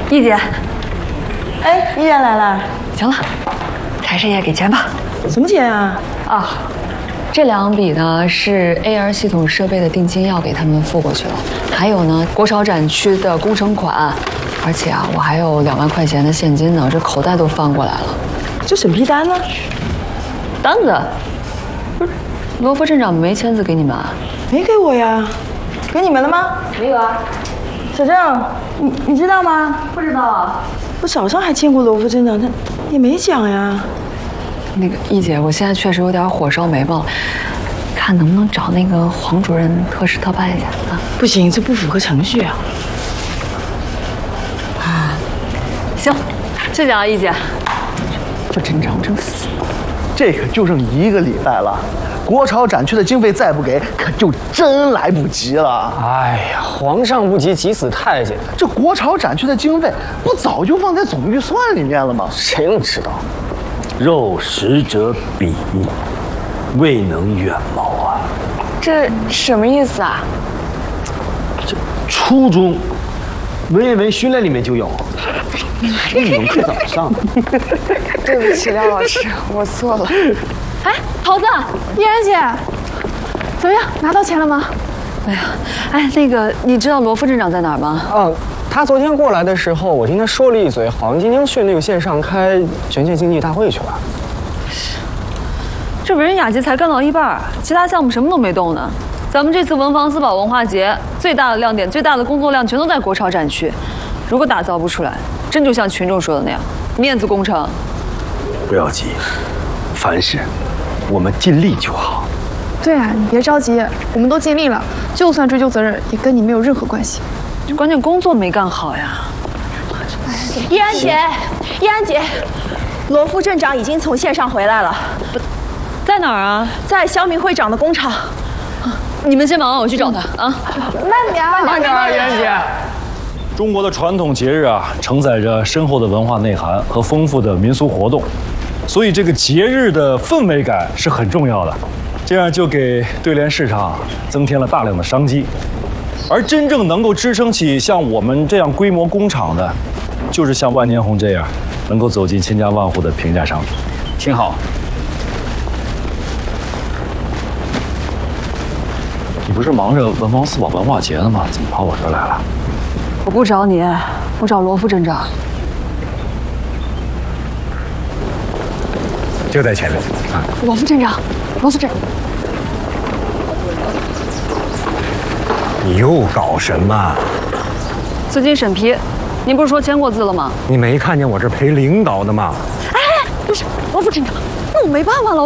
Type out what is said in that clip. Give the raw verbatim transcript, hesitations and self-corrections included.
易姐， 哎，依然来了。 行了，财神爷给钱吧。 什么钱啊？ 啊，这两笔呢是 A R 系统设备的定金要给他们付过去了，还有呢国潮展区的工程款，而且啊我还有两万块钱的现金呢，这口袋都翻过来了。 这审批单呢？ 单子，不是罗副镇长没签字给你们啊？ 没给我呀，给你们了吗？ 没有啊。 小郑，你你知道吗？ 不知道啊。 我早上还见过罗副镇长，他也没讲呀。 那个易姐，我现在确实有点火烧眉毛了，看能不能找那个黄主任特事特办一下啊？ 不行，这不符合程序啊。 啊，行，谢谢啊，易姐。副镇长真服。 这可就剩一个礼拜了，国潮展区的经费再不给，可就真来不及了。 哎呀，皇上不急急死太监。 这国潮展区的经费不早就放在总预算里面了吗？ 谁能知道？ 肉食者鄙，未能远谋啊！ 这什么意思啊？ 这初中文言文训练里面就有，语文课早上的。 对不起，廖老师，我错了。 哎，桃子，依然姐，怎么样？拿到钱了吗？ 哎呀，哎，那个，你知道罗副镇长在哪儿吗？ 哦，他昨天过来的时候，我听他说了一嘴，好像今天去那个线上开全县经济大会去了。 这文人雅集才干到一半，其他项目什么都没动呢。咱们这次文房四宝文化节最大的亮点、最大的工作量全都在国潮展区，如果打造不出来，真就像群众说的那样，面子工程。 不要急，凡事我们尽力就好。 对啊，你别着急，我们都尽力了，就算追究责任，也跟你没有任何关系。 关键工作没干好呀。 依然姐，依然姐，罗副镇长已经从线上回来了， 在哪儿啊？ 在肖明会长的工厂。 你们先忙，我去找他啊。 慢点， 慢点啊，依然姐。 中国的传统节日啊，承载着深厚的文化内涵和丰富的民俗活动，所以这个节日的氛围感是很重要的。这样就给对联市场增添了大量的商机。而真正能够支撑起像我们这样规模工厂的，就是像万年红这样能够走进千家万户的平价商品。 挺好。 你不是忙着文房四宝文化节呢吗？怎么跑我这儿来了？ 我不找你，我找罗副镇长。 就在前面啊！ 罗副镇长，罗副镇长， 你又搞什么？ 资金审批，您不是说签过字了吗？ 你没看见我这陪领导的吗？ 哎，不是罗副镇长，那我没办法了。